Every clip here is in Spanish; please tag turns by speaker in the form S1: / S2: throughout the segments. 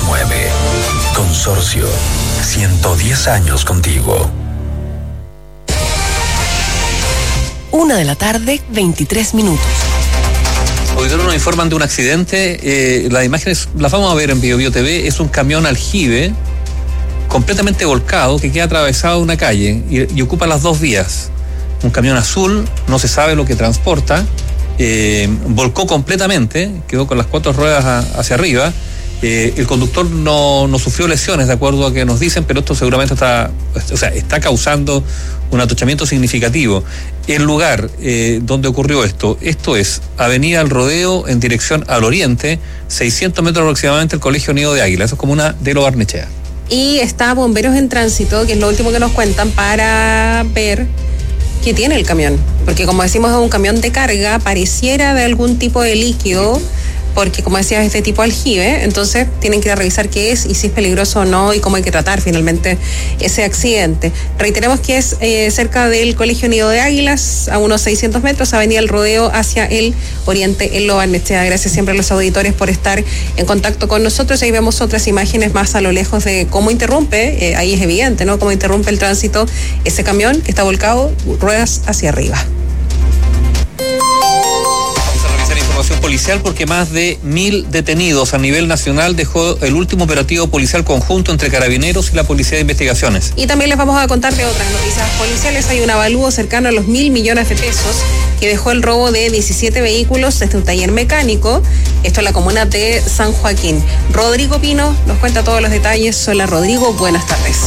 S1: 9. Consorcio, 110 años contigo.
S2: 1:23 PM.
S3: Hoy nos informan de un accidente. Las imágenes las vamos a ver en BioBio TV. Es un camión aljibe completamente volcado que queda atravesado una calle y ocupa las dos vías. Un camión azul, no se sabe lo que transporta, volcó completamente, quedó con las 4 ruedas hacia arriba. El conductor no sufrió lesiones, de acuerdo a que nos dicen, pero esto seguramente está causando un atochamiento significativo. El lugar donde ocurrió esto es Avenida El Rodeo en dirección al oriente, 600 metros aproximadamente el Colegio Nido de Águila. Eso es comuna de Lo Barnechea.
S4: Y está Bomberos en Tránsito, que es lo último que nos cuentan, para ver qué tiene el camión. Porque como decimos, es un camión de carga, pareciera de algún tipo de líquido, porque como decías, este tipo de aljibe, entonces tienen que ir a revisar qué es y si es peligroso o no y cómo hay que tratar finalmente ese accidente. Reiteremos que es cerca del Colegio Nido de Águilas, a unos 600 metros, Avenida El Rodeo hacia el oriente en Lo Barnechea. Gracias siempre a los auditores por estar en contacto con nosotros. Ahí vemos otras imágenes más a lo lejos de cómo interrumpe, ahí es evidente, ¿no? Cómo interrumpe el tránsito ese camión que está volcado, ruedas hacia arriba.
S3: Información policial porque más de 1.000 detenidos a nivel nacional dejó el último operativo policial conjunto entre Carabineros y la Policía de Investigaciones.
S4: Y también les vamos a contar de otras noticias policiales. Hay un avalúo cercano a los 1.000 millones de pesos que dejó el robo de 17 vehículos desde un taller mecánico. Esto en la comuna de San Joaquín. Rodrigo Pino nos cuenta todos los detalles. Hola Rodrigo, buenas tardes.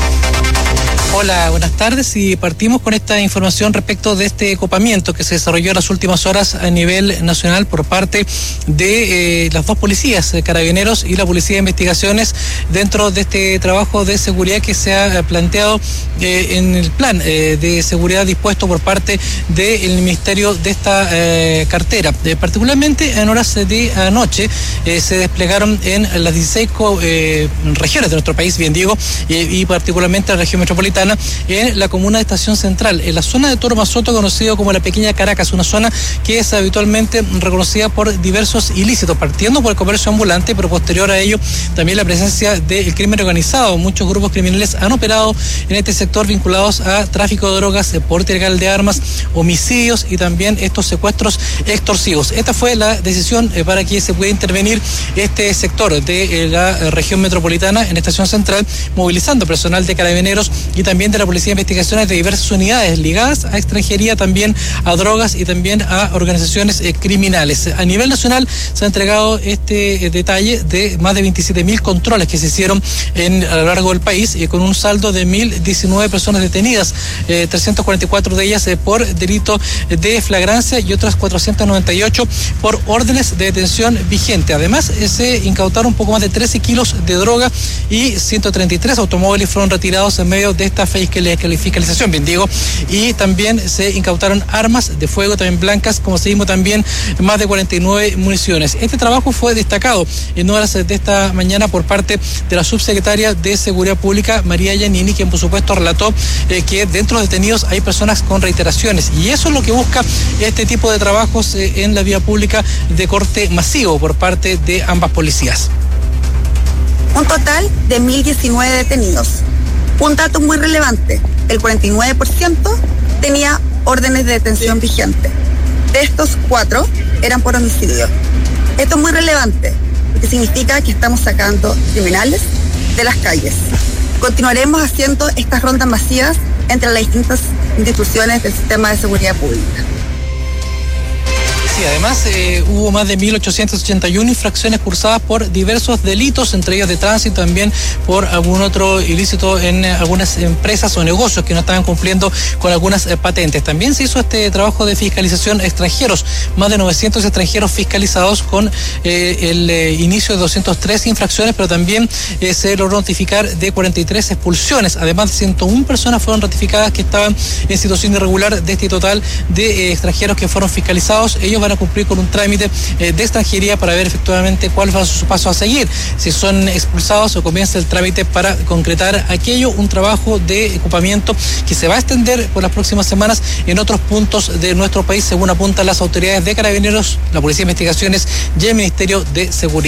S5: Hola, buenas tardes, y partimos con esta información respecto de este copamiento que se desarrolló en las últimas horas a nivel nacional por parte de las dos policías, Carabineros y la Policía de Investigaciones, dentro de este trabajo de seguridad que se ha planteado en el plan de seguridad dispuesto por parte del Ministerio de esta cartera. Particularmente en horas de anoche se desplegaron en las 16 regiones de nuestro país, bien digo, y particularmente la región metropolitana, en la comuna de Estación Central, en la zona de Toro Mazoto, conocido como la Pequeña Caracas, una zona que es habitualmente reconocida por diversos ilícitos, partiendo por el comercio ambulante, pero posterior a ello también la presencia del crimen organizado. Muchos grupos criminales han operado en este sector vinculados a tráfico de drogas, porte ilegal de armas, homicidios y también estos secuestros extorsivos. Esta fue la decisión para que se pueda intervenir este sector de la región metropolitana en Estación Central, movilizando personal de Carabineros y también de la Policía de Investigaciones de diversas unidades ligadas a extranjería, también a drogas y también a organizaciones criminales. A nivel nacional se ha entregado este detalle de más de 27.000 controles que se hicieron a lo largo del país, con un saldo de 1.019 personas detenidas, 344 de ellas por delito de flagrancia y otras 498 por órdenes de detención vigente. Además, se incautaron un poco más de 13 kilos de droga y 133 automóviles fueron retirados en medio de esta fiscalización, bien digo, y también se incautaron armas de fuego también blancas, como se dijo, también más de 49 municiones. Este trabajo fue destacado en horas de esta mañana por parte de la subsecretaria de Seguridad Pública, María Giannini, quien por supuesto relató que dentro de detenidos hay personas con reiteraciones, y eso es lo que busca este tipo de trabajos en la vía pública de corte masivo por parte de ambas policías.
S6: Un total de 1.019 detenidos. Un dato muy relevante, el 49% tenía órdenes de detención vigente. De estos 4 eran por homicidio. Esto es muy relevante, porque significa que estamos sacando criminales de las calles. Continuaremos haciendo estas rondas masivas entre las distintas instituciones del sistema de seguridad pública.
S5: Sí, además hubo más de 1.881 infracciones cursadas por diversos delitos, entre ellos de tránsito, también por algún otro ilícito en algunas empresas o negocios que no estaban cumpliendo con algunas patentes. También se hizo este trabajo de fiscalización a extranjeros, más de 900 extranjeros fiscalizados con el inicio de 203 infracciones, pero también se logró notificar de 43 expulsiones. Además, 101 personas fueron ratificadas que estaban en situación irregular de este total de extranjeros que fueron fiscalizados. Ellos van a cumplir con un trámite de extranjería para ver efectivamente cuál va su paso a seguir, si son expulsados o comienza el trámite para concretar aquello, un trabajo de ocupamiento que se va a extender por las próximas semanas en otros puntos de nuestro país, según apuntan las autoridades de Carabineros, la Policía de Investigaciones y el Ministerio de Seguridad.